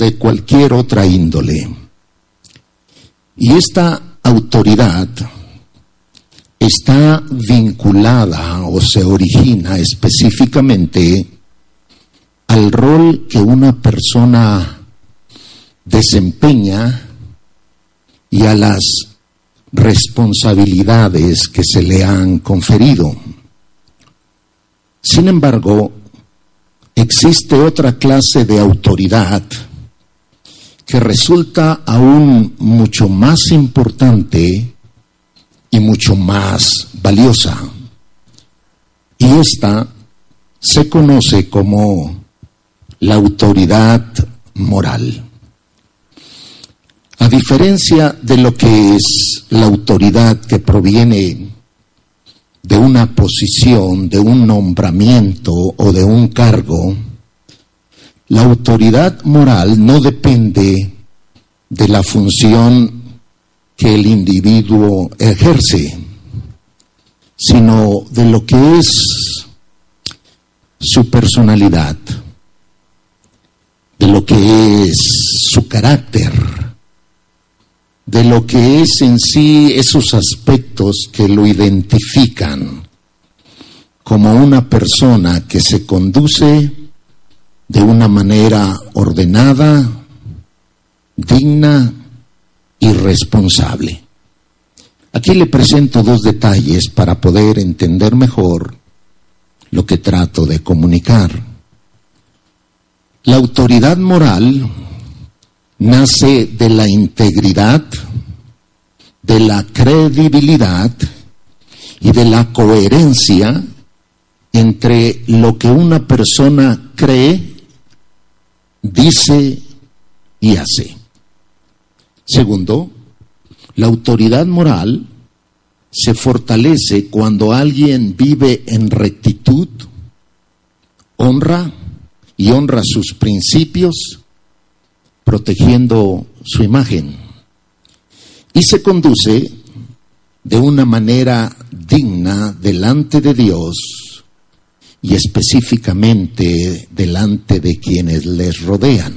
de cualquier otra índole. Y esta autoridad está vinculada o se origina específicamente al rol que una persona desempeña y a las responsabilidades que se le han conferido. Sin embargo, existe otra clase de autoridad que resulta aún mucho más importante y mucho más valiosa. Y esta se conoce como la autoridad moral. A diferencia de lo que es la autoridad que proviene de una posición, de un nombramiento o de un cargo, la autoridad moral no depende de la función que el individuo ejerce, sino de lo que es su personalidad, de lo que es su carácter, de lo que es en sí esos aspectos que lo identifican como una persona que se conduce de una manera ordenada, digna y responsable. Aquí le presento dos detalles para poder entender mejor lo que trato de comunicar. La autoridad moral nace de la integridad, de la credibilidad y de la coherencia entre lo que una persona cree, dice y hace. Segundo, la autoridad moral se fortalece cuando alguien vive en rectitud, honra sus principios, protegiendo su imagen, y se conduce de una manera digna delante de Dios y específicamente delante de quienes les rodean.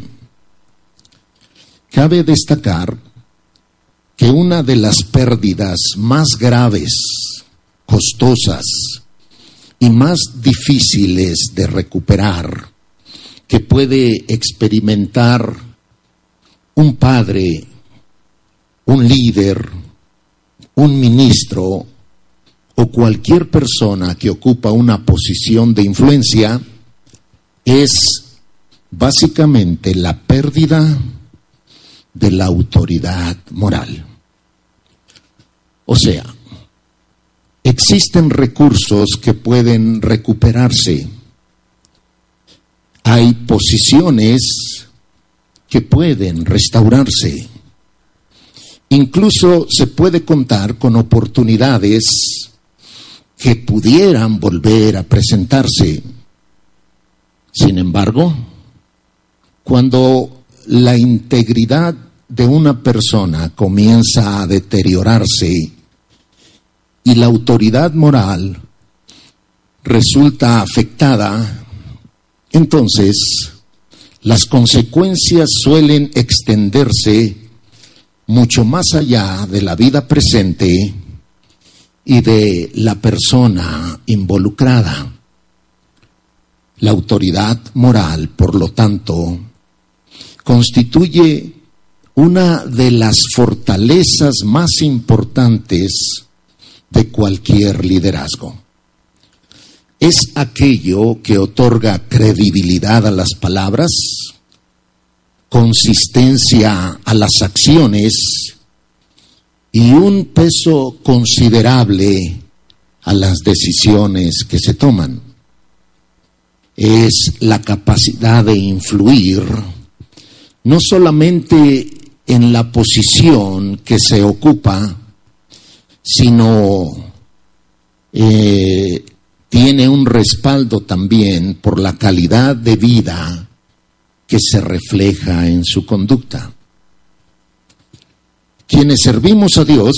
Cabe destacar que una de las pérdidas más graves, costosas y más difíciles de recuperar que puede experimentar un padre, un líder, un ministro o cualquier persona que ocupa una posición de influencia es básicamente la pérdida de la autoridad moral. O sea, existen recursos que pueden recuperarse. Hay posiciones que pueden restaurarse. Incluso se puede contar con oportunidades que pudieran volver a presentarse. Sin embargo, cuando la integridad de una persona comienza a deteriorarse y la autoridad moral resulta afectada, entonces las consecuencias suelen extenderse mucho más allá de la vida presente y de la persona involucrada. La autoridad moral, por lo tanto, constituye una de las fortalezas más importantes de cualquier liderazgo. Es aquello que otorga credibilidad a las palabras, consistencia a las acciones y un peso considerable a las decisiones que se toman. Es la capacidad de influir no solamente en la posición que se ocupa, sino tiene un respaldo también por la calidad de vida que se refleja en su conducta. Quienes servimos a Dios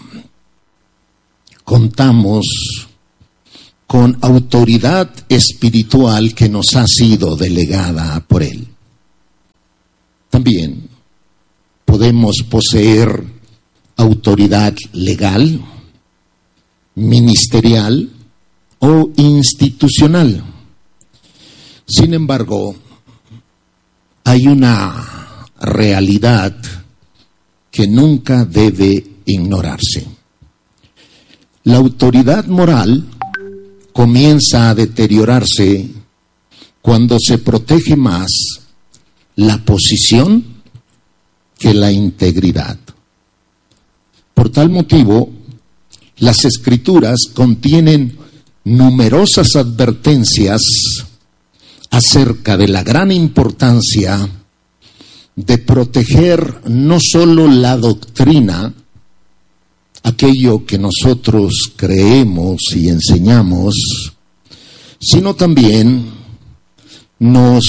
contamos con autoridad espiritual que nos ha sido delegada por Él. también podemos poseer autoridad legal, ministerial o institucional. Sin embargo, hay una realidad que nunca debe ignorarse. La autoridad moral comienza a deteriorarse cuando se protege más la posición que la integridad. Por tal motivo, las Escrituras contienen numerosas advertencias acerca de la gran importancia de proteger no solo la doctrina, aquello que nosotros creemos y enseñamos, sino también nos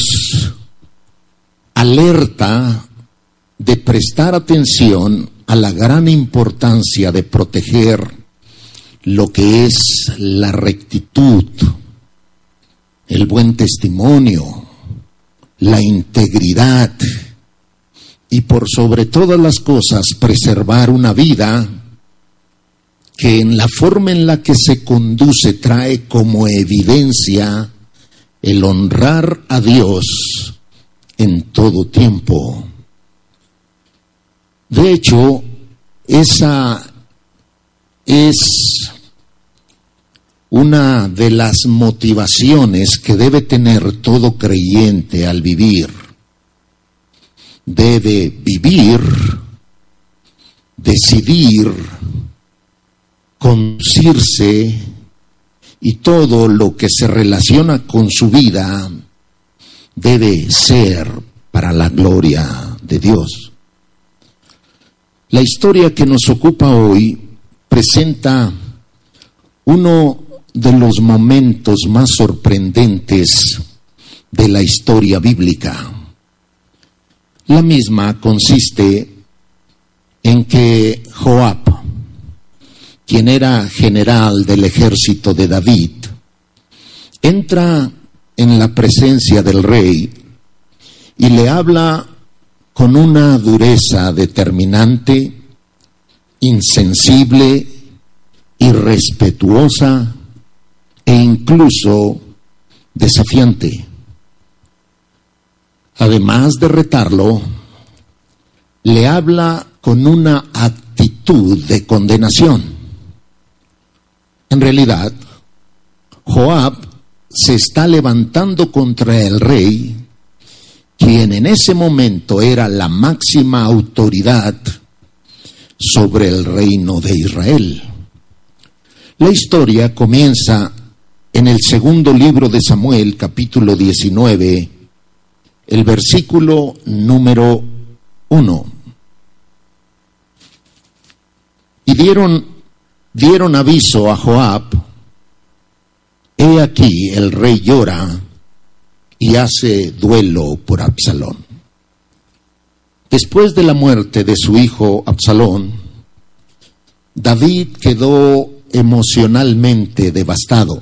alerta de prestar atención a la gran importancia de proteger lo que es la rectitud, el buen testimonio, la integridad y por sobre todas las cosas preservar una vida que en la forma en la que se conduce trae como evidencia el honrar a Dios en todo tiempo. De hecho, esa es una de las motivaciones que debe tener todo creyente al vivir. Debe vivir, decidir, conducirse y todo lo que se relaciona con su vida debe ser para la gloria de Dios. La historia que nos ocupa hoy presenta uno de los momentos más sorprendentes de la historia bíblica. La misma consiste en que Joab, quien era general del ejército de David, entra en la presencia del rey y le habla con una dureza determinante, insensible, irrespetuosa e incluso desafiante. Además de retarlo, le habla con una actitud de condenación. En realidad, Joab se está levantando contra el rey, quien en ese momento era la máxima autoridad sobre el reino de Israel. La historia comienza en el segundo libro de Samuel, capítulo 19, el versículo número 1. Y dieron aviso a Joab: he aquí el rey llora y hace duelo por Absalón. Después de la muerte de su hijo Absalón, David quedó emocionalmente devastado.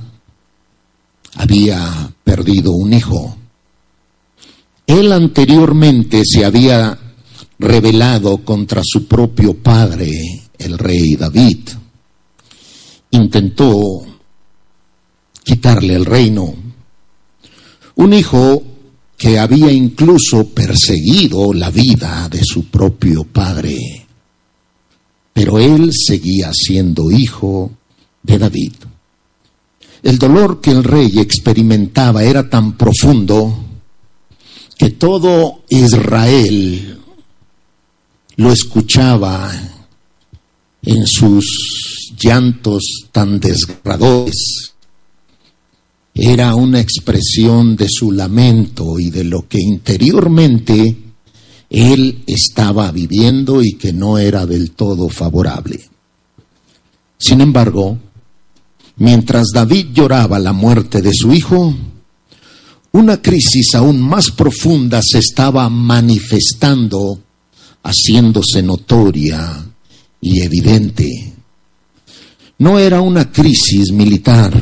Había perdido un hijo. Él anteriormente se había rebelado contra su propio padre, el rey David. Intentó quitarle el reino. Un hijo que había incluso perseguido la vida de su propio padre. Pero él seguía siendo hijo de David. El dolor que el rey experimentaba era tan profundo que todo Israel lo escuchaba en sus llantos tan desgarradores. Era una expresión de su lamento y de lo que interiormente él estaba viviendo y que no era del todo favorable. Sin embargo, mientras David lloraba la muerte de su hijo, una crisis aún más profunda se estaba manifestando, haciéndose notoria y evidente. No era una crisis militar,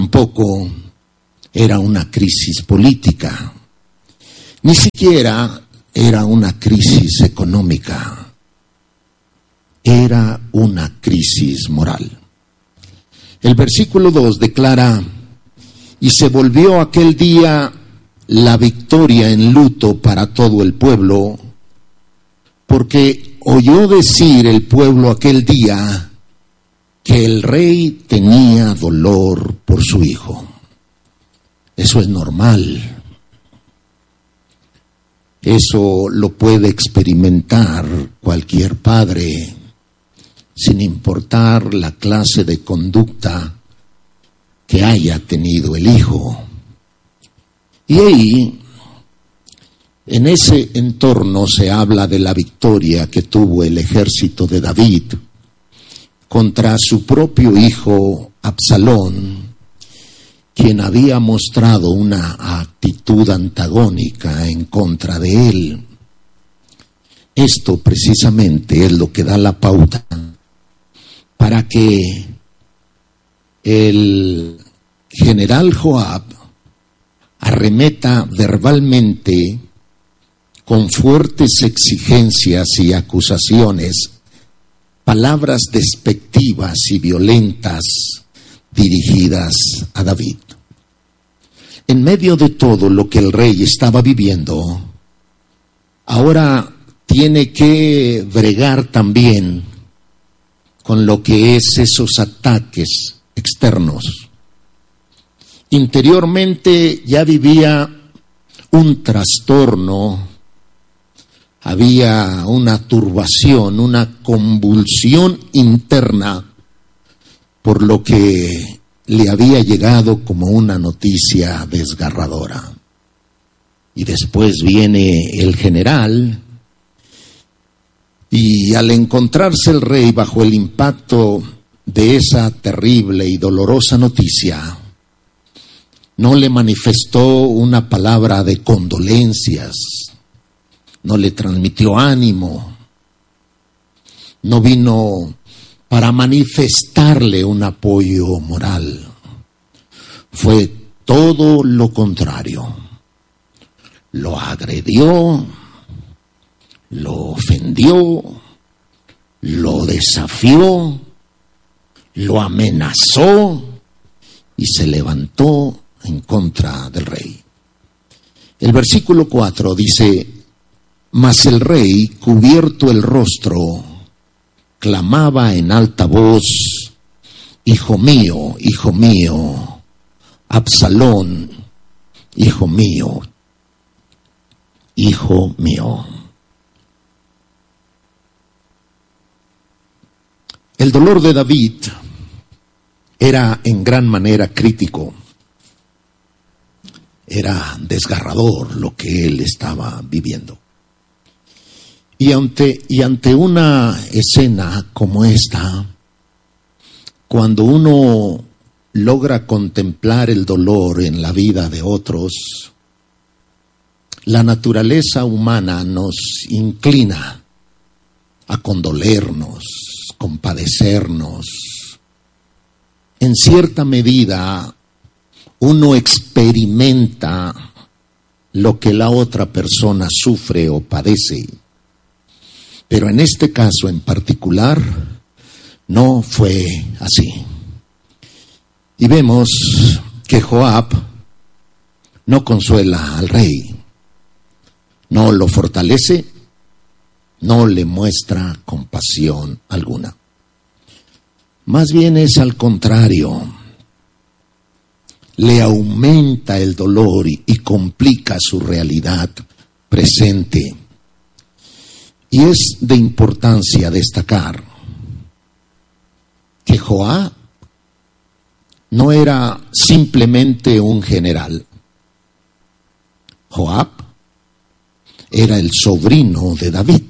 tampoco era una crisis política, ni siquiera era una crisis económica, era una crisis moral. El versículo 2 declara: y se volvió aquel día la victoria en luto para todo el pueblo, porque oyó decir el pueblo aquel día que el rey tenía dolor por su hijo. Eso es normal. Eso lo puede experimentar cualquier padre, sin importar la clase de conducta que haya tenido el hijo. Y ahí, en ese entorno, se habla de la victoria que tuvo el ejército de David contra su propio hijo Absalón, quien había mostrado una actitud antagónica en contra de él. Esto precisamente es lo que da la pauta para que el general Joab arremeta verbalmente con fuertes exigencias y acusaciones, palabras despectivas y violentas dirigidas a David. En medio de todo lo que el rey estaba viviendo, ahora tiene que bregar también con lo que es esos ataques externos. Interiormente ya vivía un trastorno, había una turbación, una convulsión interna por lo que le había llegado como una noticia desgarradora. Y después viene el general, y al encontrarse el rey bajo el impacto de esa terrible y dolorosa noticia, no le manifestó una palabra de condolencias, no le transmitió ánimo, no vino para manifestarle un apoyo moral. Fue todo lo contrario. Lo agredió, lo ofendió, lo desafió, lo amenazó y se levantó en contra del rey. El versículo 4 dice: mas el rey, cubierto el rostro, clamaba en alta voz: hijo mío, Absalón, hijo mío, hijo mío. El dolor de David era en gran manera crítico. Era desgarrador lo que él estaba viviendo. Y ante una escena como esta, cuando uno logra contemplar el dolor en la vida de otros, la naturaleza humana nos inclina a condolernos, compadecernos. En cierta medida, uno experimenta lo que la otra persona sufre o padece. Pero en este caso en particular, no fue así. Y vemos que Joab no consuela al rey, no lo fortalece, no le muestra compasión alguna. Más bien es al contrario, le aumenta el dolor y complica su realidad presente. Y es de importancia destacar que Joab no era simplemente un general. Joab era el sobrino de David,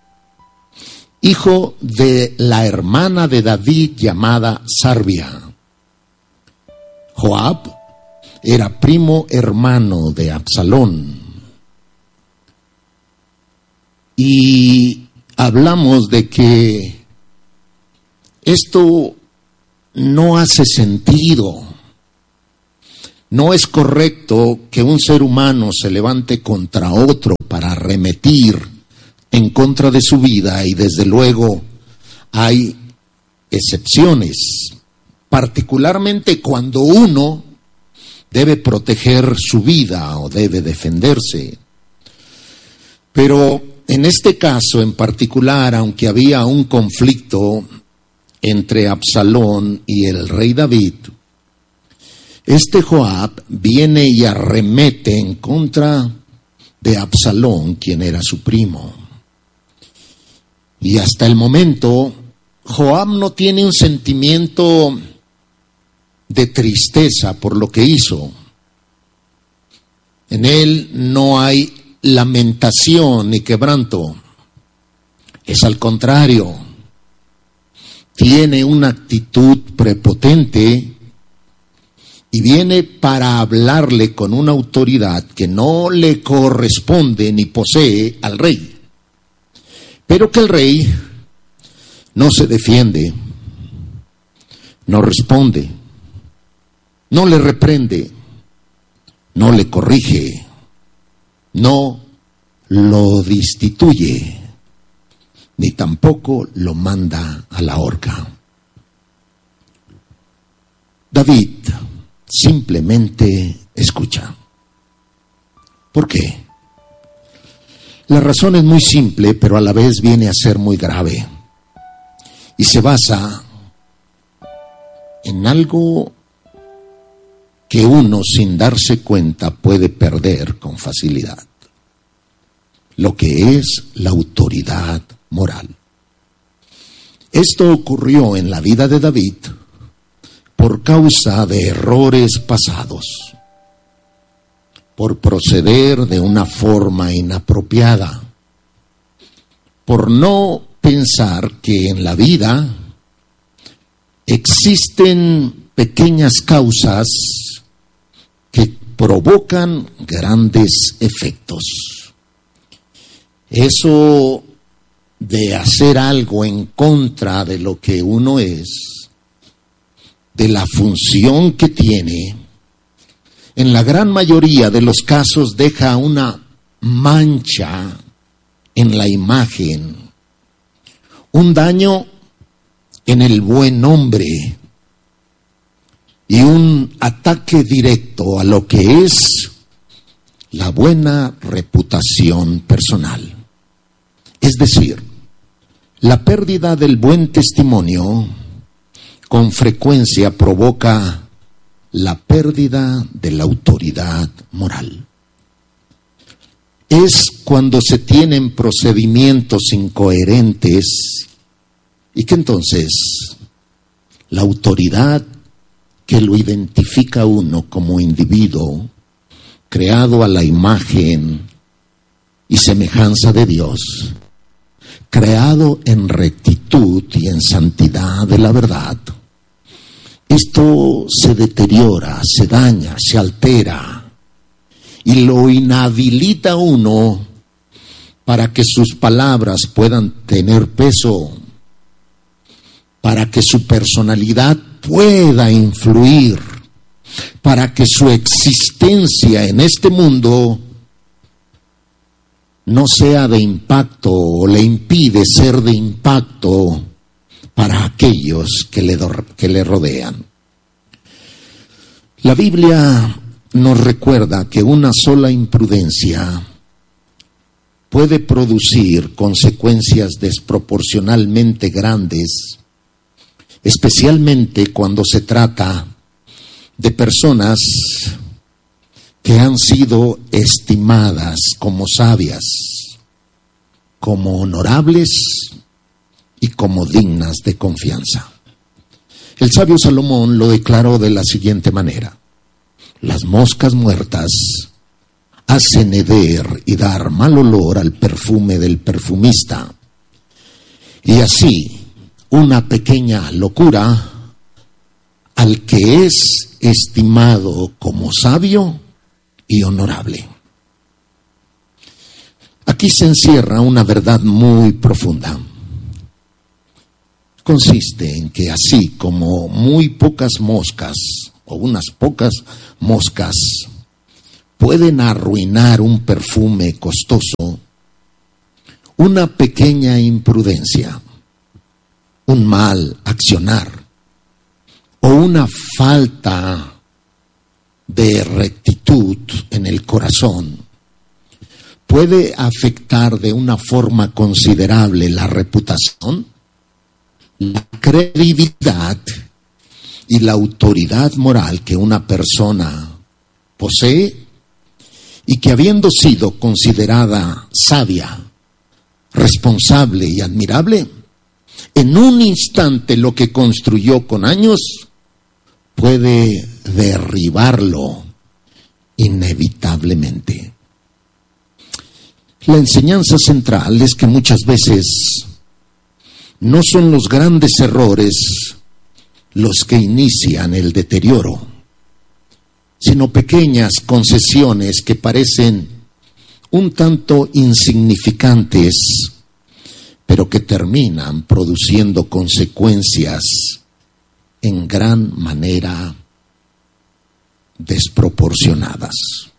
hijo de la hermana de David llamada Sarbia. Joab era primo hermano de Absalón. Y hablamos de que esto no hace sentido. No es correcto que un ser humano se levante contra otro para arremetir en contra de su vida, y desde luego hay excepciones, particularmente cuando uno debe proteger su vida o debe defenderse. Pero en este caso en particular, aunque había un conflicto entre Absalón y el rey David, este Joab viene y arremete en contra de Absalón, quien era su primo. Y hasta el momento, Joab no tiene un sentimiento de tristeza por lo que hizo. En él no hay lamentación ni quebranto. Es al contrario, tiene una actitud prepotente y viene para hablarle con una autoridad que no le corresponde ni posee al rey. Pero que el rey no se defiende, no responde, no le reprende, no le corrige, no lo destituye, ni tampoco lo manda a la horca. David simplemente escucha. ¿Por qué? La razón es muy simple, pero a la vez viene a ser muy grave. Y se basa en algo que uno, sin darse cuenta, puede perder con facilidad. Lo que es la autoridad moral. Esto ocurrió en la vida de David por causa de errores pasados, por proceder de una forma inapropiada, por no pensar que en la vida existen pequeñas causas que provocan grandes efectos. Eso de hacer algo en contra de lo que uno es, de la función que tiene, en la gran mayoría de los casos deja una mancha en la imagen, un daño en el buen nombre y un ataque directo a lo que es la buena reputación personal. Es decir, la pérdida del buen testimonio con frecuencia provoca la pérdida de la autoridad moral. Es cuando se tienen procedimientos incoherentes y que entonces la autoridad que lo identifica a uno como individuo, creado a la imagen y semejanza de Dios, creado en rectitud y en santidad de la verdad, esto se deteriora, se daña, se altera y lo inhabilita a uno para que sus palabras puedan tener peso, para que su personalidad pueda influir, para que su existencia en este mundo no sea de impacto o le impide ser de impacto para aquellos que le rodean. La Biblia nos recuerda que una sola imprudencia puede producir consecuencias desproporcionalmente grandes, especialmente cuando se trata de personas que han sido estimadas como sabias, como honorables y como dignas de confianza. El sabio Salomón lo declaró de la siguiente manera: las moscas muertas hacen heder y dar mal olor al perfume del perfumista, y así una pequeña locura al que es estimado como sabio y honorable. Aquí se encierra una verdad muy profunda. Consiste en que así como muy pocas moscas o unas pocas moscas pueden arruinar un perfume costoso, una pequeña imprudencia, un mal accionar o una falta de rectitud en el corazón puede afectar de una forma considerable la reputación, la credibilidad y la autoridad moral que una persona posee, y que habiendo sido considerada sabia, responsable y admirable, en un instante lo que construyó con años puede derribarlo inevitablemente. La enseñanza central es que muchas veces no son los grandes errores los que inician el deterioro, sino pequeñas concesiones que parecen un tanto insignificantes, pero que terminan produciendo consecuencias en gran manera desproporcionadas.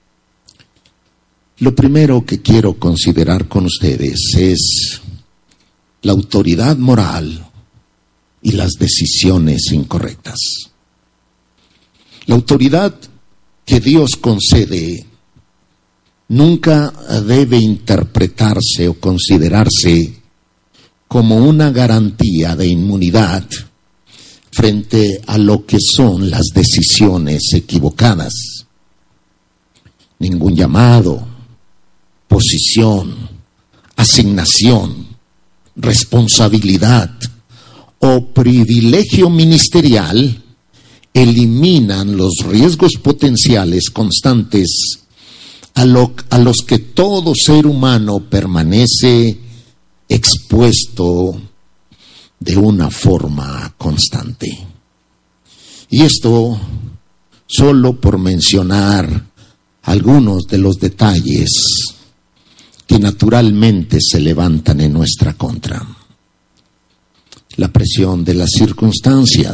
Lo primero que quiero considerar con ustedes es la autoridad moral y las decisiones incorrectas. La autoridad que Dios concede nunca debe interpretarse o considerarse como una garantía de inmunidad frente a lo que son las decisiones equivocadas. Ningún llamado, posición, asignación, responsabilidad o privilegio ministerial eliminan los riesgos potenciales constantes a los que todo ser humano permanece expuesto de una forma constante. Y esto solo por mencionar algunos de los detalles que naturalmente se levantan en nuestra contra. La presión de las circunstancias,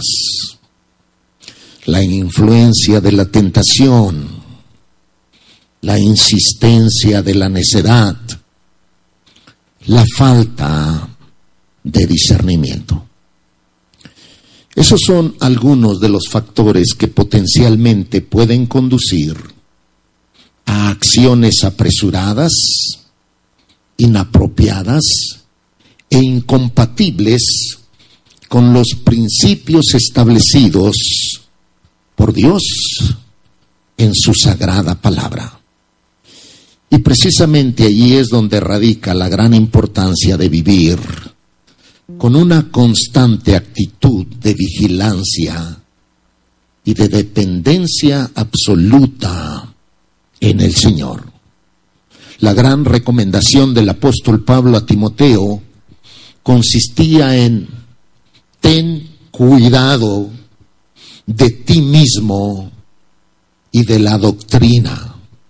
la influencia de la tentación, la insistencia de la necedad, la falta de discernimiento. Esos son algunos de los factores que potencialmente pueden conducir a acciones apresuradas, inapropiadas e incompatibles con los principios establecidos por Dios en su sagrada palabra. Y precisamente allí es donde radica la gran importancia de vivir con una constante actitud de vigilancia y de dependencia absoluta en el Señor. La gran recomendación del apóstol Pablo a Timoteo consistía en: ten cuidado de ti mismo y de la doctrina.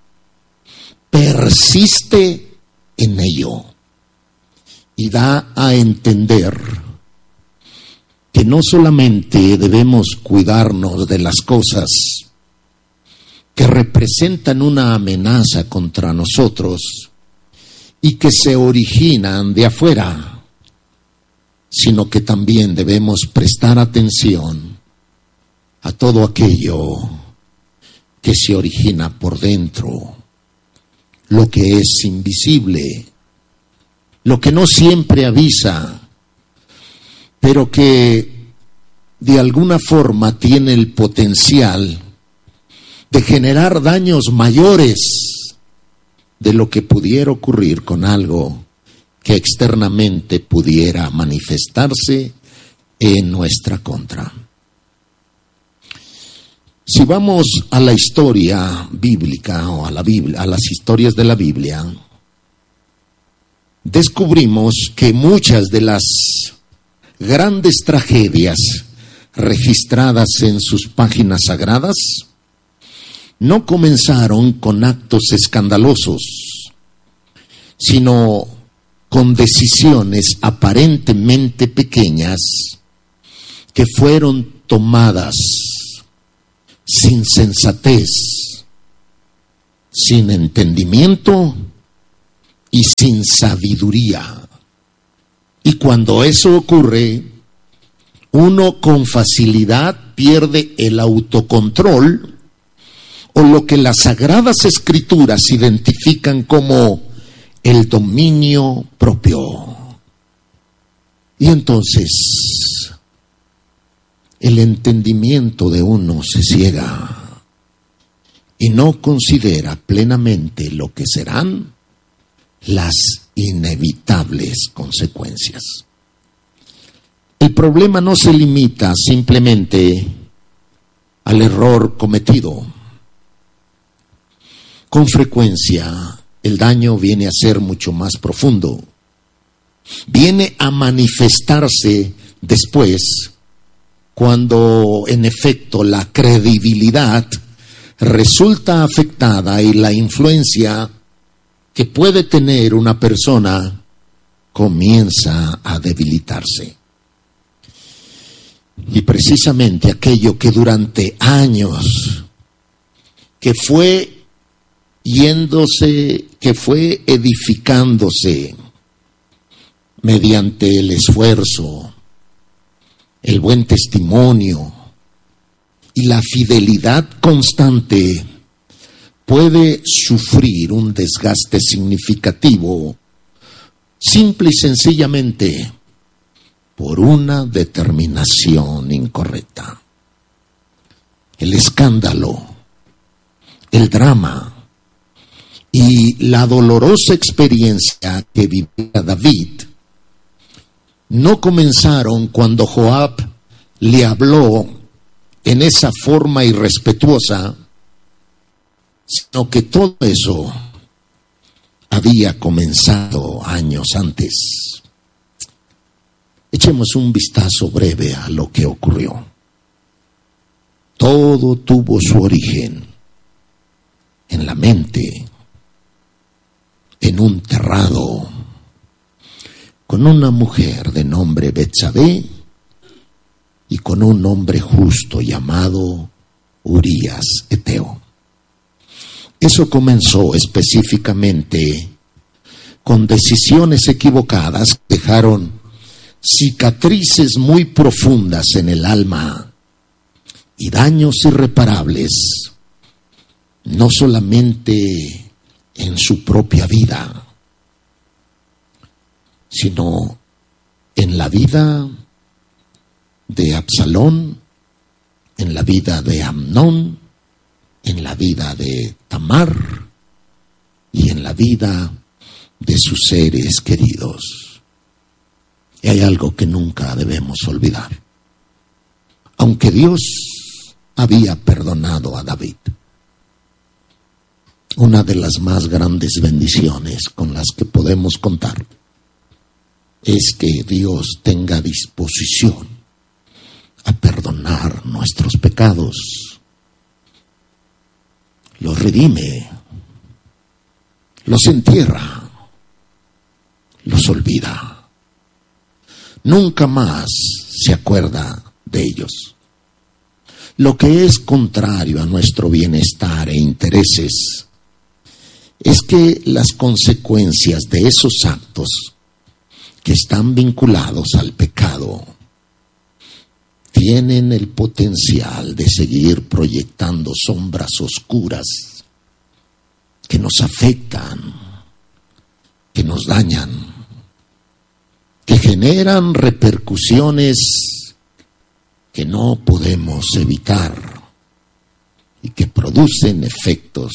Persiste en ello. Y da a entender que no solamente debemos cuidarnos de las cosas que representan una amenaza contra nosotros y que se originan de afuera, sino que también debemos prestar atención a todo aquello que se origina por dentro, lo que es invisible, lo que no siempre avisa, pero que de alguna forma tiene el potencial de generar daños mayores de lo que pudiera ocurrir con algo que externamente pudiera manifestarse en nuestra contra. Si vamos a la historia bíblica o a la Biblia, a las historias de la Biblia, descubrimos que muchas de las grandes tragedias registradas en sus páginas sagradas no comenzaron con actos escandalosos, sino con decisiones aparentemente pequeñas que fueron tomadas sin sensatez, sin entendimiento y sin sabiduría. Y cuando eso ocurre, uno con facilidad pierde el autocontrol, o lo que las Sagradas Escrituras identifican como el dominio propio. Y entonces el entendimiento de uno se ciega y no considera plenamente lo que serán las inevitables consecuencias. El problema no se limita simplemente al error cometido. Con frecuencia el daño viene a ser mucho más profundo. Viene a manifestarse después, cuando en efecto la credibilidad resulta afectada y la influencia que puede tener una persona comienza a debilitarse. Y precisamente aquello que durante años, que fue yéndose, que fue edificándose mediante el esfuerzo, el buen testimonio y la fidelidad constante, puede sufrir un desgaste significativo, simple y sencillamente por una determinación incorrecta. El escándalo, el drama y la dolorosa experiencia que vivía David no comenzaron cuando Joab le habló en esa forma irrespetuosa, sino que todo eso había comenzado años antes. Echemos un vistazo breve a lo que ocurrió. Todo tuvo su origen en la mente, en un terrado, con una mujer de nombre Betsabé y con un hombre justo llamado Urías Eteo. Eso comenzó específicamente con decisiones equivocadas que dejaron cicatrices muy profundas en el alma y daños irreparables, no solamente en su propia vida, sino en la vida de Absalón, en la vida de Amnón, en la vida de Tamar y en la vida de sus seres queridos. Y hay algo que nunca debemos olvidar. Aunque Dios había perdonado a David, una de las más grandes bendiciones con las que podemos contar es que Dios tenga disposición a perdonar nuestros pecados. Los redime, los entierra, los olvida. Nunca más se acuerda de ellos. Lo que es contrario a nuestro bienestar e intereses es que las consecuencias de esos actos que están vinculados al pecado tienen el potencial de seguir proyectando sombras oscuras que nos afectan, que nos dañan, que generan repercusiones que no podemos evitar y que producen efectos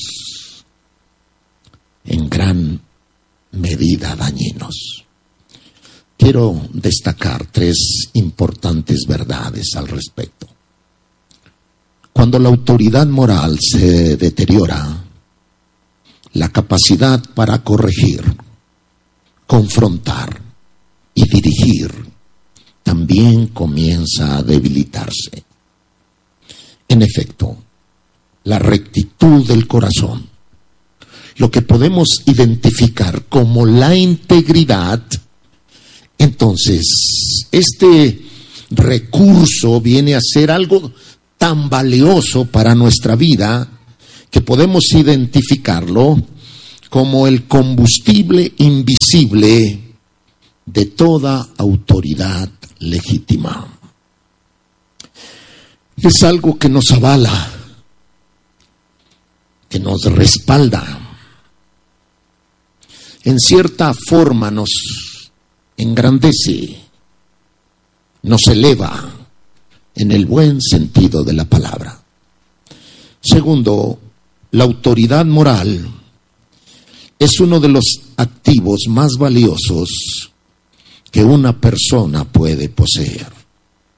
en gran medida dañinos. Quiero destacar 3 importantes verdades al respecto. Cuando la autoridad moral se deteriora, la capacidad para corregir, confrontar y dirigir también comienza a debilitarse. En efecto, la rectitud del corazón, lo que podemos identificar como la integridad, entonces este recurso viene a ser algo tan valioso para nuestra vida que podemos identificarlo como el combustible invisible de toda autoridad legítima. Es algo que nos avala, que nos respalda, en cierta forma nos engrandece, nos eleva en el buen sentido de la palabra. Segundo, la autoridad moral es uno de los activos más valiosos que una persona puede poseer.